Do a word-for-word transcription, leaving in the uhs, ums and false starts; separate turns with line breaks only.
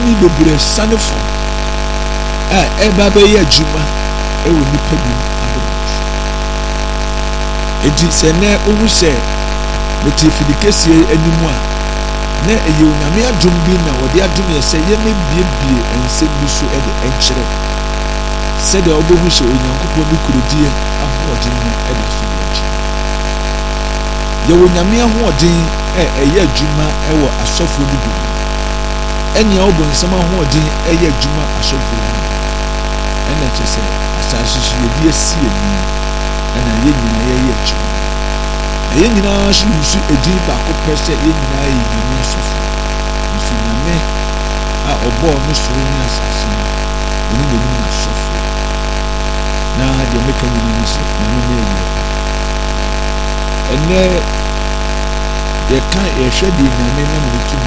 tumi bebre sane fo eh eba be ye adwuma e wo nipa bi abro enti se ne ohu se meti fidikesie animu a na eye onyame adom bi na wode adom ye se ye mebiebie ense bi so e de enkyere se de obohu se onyankopon bi kurodie ahoɔden no e da so enkyere ye onyame ahoɔden e eye adwuma e wo asɔfo no bi enya obonsam ahoɔden e ye adwuma asɔfo no ena kyese asase so ye bi asie ni ena ye nyina ye ye adwuma ye nyina so yusu edin ba ko pese ye nyina ye nyina asɔfo nso nyame a ɔbɔ no soro ni asase no oni ne nyina asɔfo na de meka nyina ni so nyame ne ye ene ye kan ye hwɛ de nyame na me tumi